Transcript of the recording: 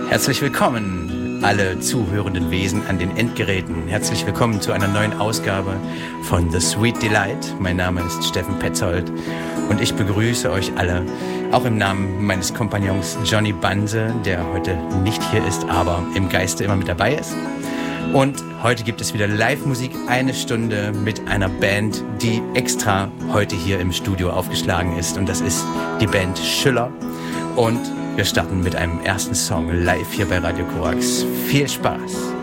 Herzlich willkommen, alle zuhörenden Wesen an den Endgeräten. Herzlich willkommen zu einer neuen Ausgabe von The Sweet Delight. Mein Name ist Steffen Petzold und ich begrüße euch alle, auch im Namen meines Kompagnons Johnny Banse, der heute nicht hier ist, aber im Geiste immer mit dabei ist. Und heute gibt es wieder Live-Musik, 1 Stunde mit einer Band, die extra heute hier im Studio aufgeschlagen ist. Und das ist die Band Schüller. Und wir starten mit einem ersten Song live hier bei Radio Korax. Viel Spaß!